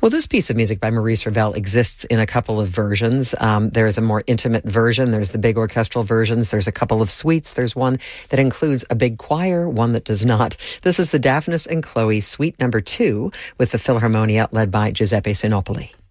Well, this piece of music by Maurice Ravel exists in a couple of versions. There's a more intimate version. There's the big orchestral versions. There's a couple of suites. There's one that includes a big choir, one that does not. This is the Daphnis and Chloe Suite number 2 with the Philharmonia led by Giuseppe Sinopoli.